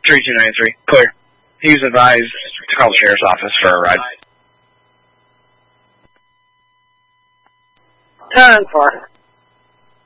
3293. Clear. He was advised to call the sheriff's office for a ride. 10-4.